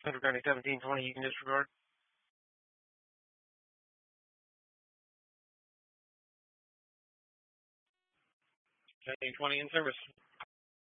Federal County 1720, you can disregard. 1720 in service.